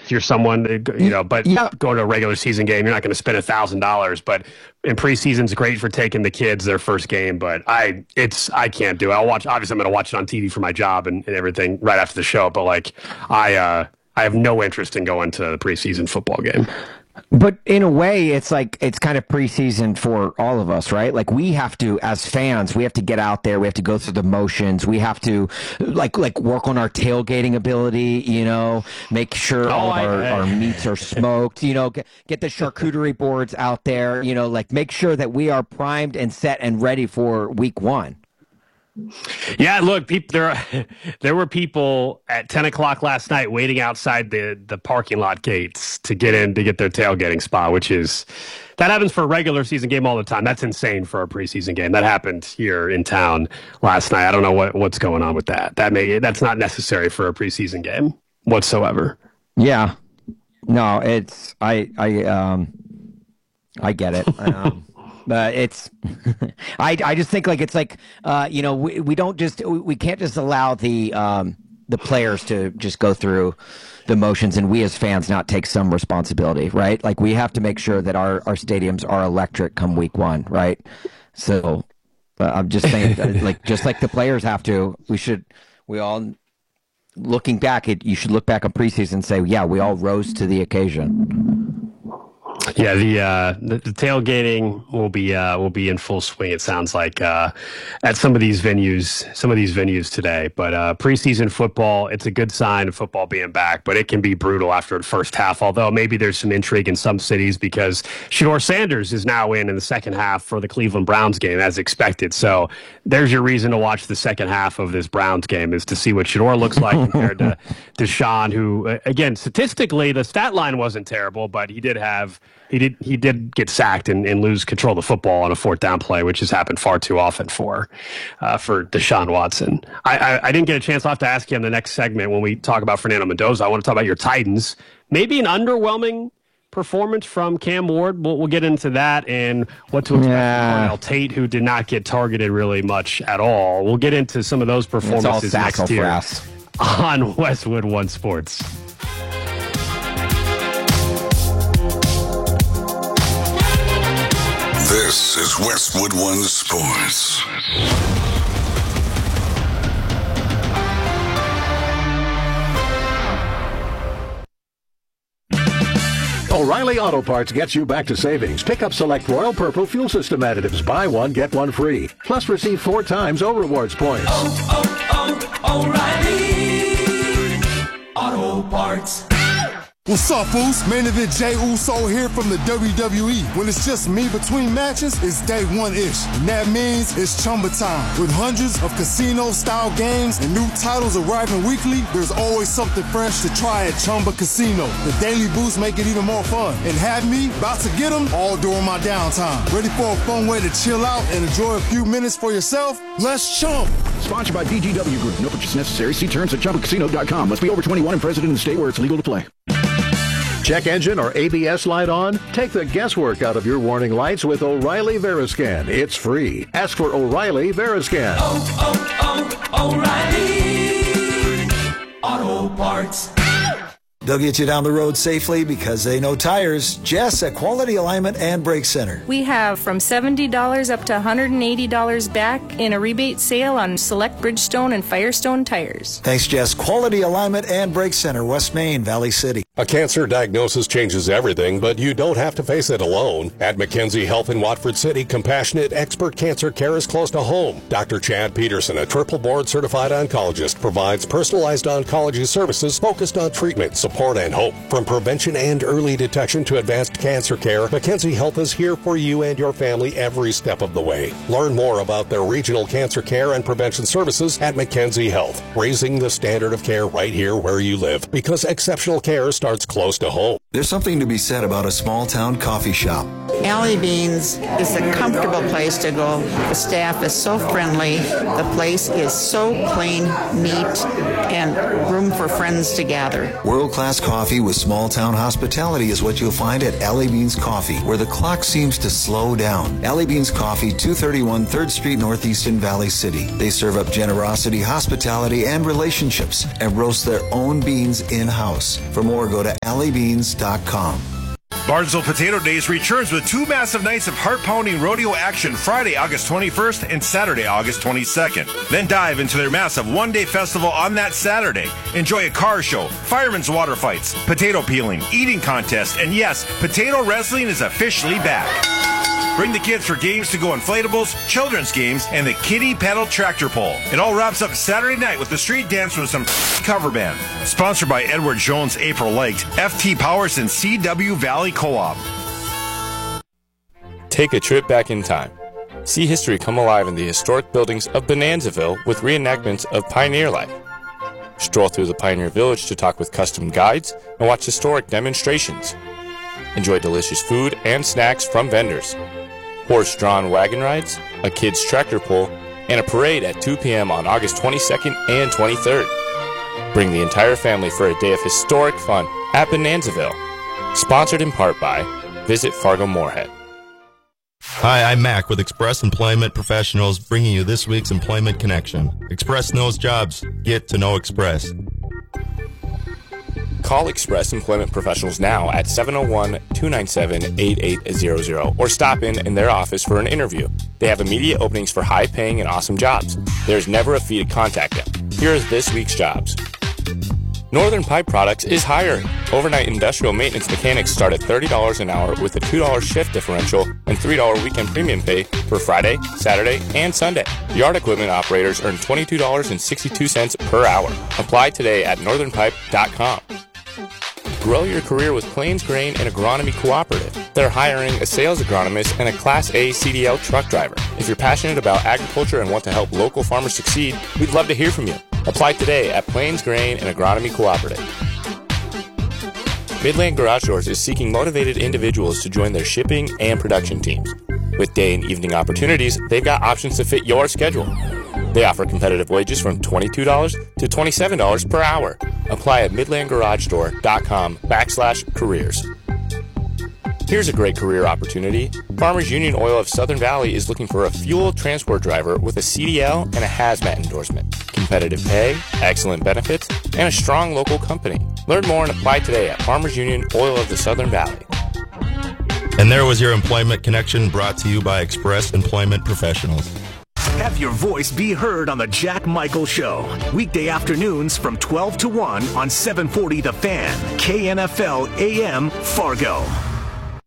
if you're someone, but going to a regular season game, you're not going to spend $1,000. But in preseason's great for taking the kids their first game. But I can't do it. Obviously I'm going to watch it on TV for my job and everything right after the show. But like, I have no interest in going to the preseason football game. But in a way, it's like it's kind of preseason for all of us, right? Like we have to, as fans, we have to get out there. We have to go through the motions. We have to like work on our tailgating ability. Make sure all of our meats are smoked. Get the charcuterie boards out there. Like make sure that we are primed and set and ready for week 1. Yeah, look, there were people at 10 o'clock last night waiting outside the parking lot gates to get in to get their tailgating spot, that happens for a regular season game all the time. That's insane for a preseason game. That happened here in town last night. I don't know what's going on with that. That's not necessary for a preseason game whatsoever. Yeah, no, it's I get it. But it's, I just think like it's like we can't just allow the players to just go through the motions and we as fans not take some responsibility, right? Like we have to make sure that our stadiums are electric come week 1, right? So I'm just saying, like just like the players have to, looking back, you should look back on preseason and say, yeah, we all rose to the occasion. Yeah, the tailgating will be in full swing. It sounds like at some of these venues today. But preseason football, it's a good sign of football being back. But it can be brutal after the first half. Although maybe there's some intrigue in some cities because Shedeur Sanders is now in the second half for the Cleveland Browns game as expected. So there's your reason to watch the second half of this Browns game is to see what Shedeur looks like compared to Deshaun, who again statistically the stat line wasn't terrible, but he did get sacked and lose control of the football on a 4th down play, which has happened far too often for Deshaun Watson. I didn't get a chance. I'll have to ask you in the next segment when we talk about Fernando Mendoza. I want to talk about your Titans. Maybe an underwhelming performance from Cam Ward. We'll get into that and what to expect from Cornell Tate, who did not get targeted really much at all. We'll get into some of those performances next year on Westwood One Sports. This is Westwood One Sports. O'Reilly Auto Parts gets you back to savings. Pick up select Royal Purple fuel system additives. Buy one, get one free. Plus receive 4 times O-Rewards points. O'Reilly Auto Parts. What's up, fools? Main event Jey Uso here from the WWE. When it's just me between matches, it's day 1-ish. And that means it's Chumba time. With hundreds of casino-style games and new titles arriving weekly, there's always something fresh to try at Chumba Casino. The daily boosts make it even more fun. And have me about to get them all during my downtime. Ready for a fun way to chill out and enjoy a few minutes for yourself? Let's chump. Sponsored by DGW Group. No purchase necessary. See terms at ChumbaCasino.com. Must be over 21 and present in the state where it's legal to play. Check engine or ABS light on? Take the guesswork out of your warning lights with O'Reilly Veriscan. It's free. Ask for O'Reilly Veriscan. O'Reilly Auto Parts. They'll get you down the road safely because they know tires. Jess at Quality Alignment and Brake Center. We have from $70 up to $180 back in a rebate sale on select Bridgestone and Firestone tires. Thanks, Jess. Quality Alignment and Brake Center, West Main, Valley City. A cancer diagnosis changes everything, but you don't have to face it alone. At McKenzie Health in Watford City, compassionate expert cancer care is close to home. Dr. Chad Peterson, a triple board certified oncologist, provides personalized oncology services focused on treatment, support, and hope. From prevention and early detection to advanced cancer care, McKenzie Health is here for you and your family every step of the way. Learn more about their regional cancer care and prevention services at McKenzie Health, raising the standard of care right here where you live, because exceptional care starts close to home. There's something to be said about a small-town coffee shop. Alley Beans is a comfortable place to go. The staff is so friendly. The place is so clean, neat, and room for friends to gather. World-class coffee with small-town hospitality is what you'll find at Alley Beans Coffee, where the clock seems to slow down. Alley Beans Coffee, 231 3rd Street Northeast in Valley City. They serve up generosity, hospitality, and relationships, and roast their own beans in-house. For more, go go to alleybeans.com. Barnesville Potato Days returns with 2 massive nights of heart-pounding rodeo action Friday, August 21st and Saturday, August 22nd. Then dive into their massive one-day festival on that Saturday. Enjoy a car show, firemen's water fights, potato peeling, eating contest, and yes, potato wrestling is officially back. Bring the kids for games to go inflatables, children's games, and the kiddie pedal tractor pull. It all wraps up Saturday night with the street dance with some cover band. Sponsored by Edward Jones, April Light, FT Powers, and CW Valley Co-op. Take a trip back in time. See history come alive in the historic buildings of Bonanzaville with reenactments of pioneer life. Stroll through the Pioneer Village to talk with custom guides and watch historic demonstrations. Enjoy delicious food and snacks from vendors. Horse-drawn wagon rides, a kids' tractor pull, and a parade at 2 p.m. on August 22nd and 23rd. Bring the entire family for a day of historic fun at Bonanzaville. Sponsored in part by Visit Fargo Moorhead. Hi, I'm Mac with Express Employment Professionals, bringing you this week's Employment Connection. Express knows jobs. Get to know Express. Call Express Employment Professionals now at 701-297-8800 or stop in their office for an interview. They have immediate openings for high-paying and awesome jobs. There's never a fee to contact them. Here is this week's jobs. Northern Pipe Products is hiring. Overnight industrial maintenance mechanics start at $30 an hour with a $2 shift differential and $3 weekend premium pay for Friday, Saturday, and Sunday. Yard equipment operators earn $22.62 per hour. Apply today at northernpipe.com. Grow your career with Plains Grain and Agronomy Cooperative. They're hiring a sales agronomist and a Class A CDL truck driver. If you're passionate about agriculture and want to help local farmers succeed, we'd love to hear from you. Apply today at Plains Grain and Agronomy Cooperative. Midland Garage Doors is seeking motivated individuals to join their shipping and production teams. With day and evening opportunities, they've got options to fit your schedule. They offer competitive wages from $22 to $27 per hour. Apply at midlandgaragedoor.com/careers. Here's a great career opportunity. Farmers Union Oil of Southern Valley is looking for a fuel transport driver with a CDL and a hazmat endorsement. Competitive pay, excellent benefits, and a strong local company. Learn more and apply today at Farmers Union Oil of the Southern Valley. And there was your Employment Connection, brought to you by Express Employment Professionals. Have your voice be heard on the Jack Michael Show. Weekday afternoons from 12 to 1 on 740 The Fan, KNFL AM, Fargo.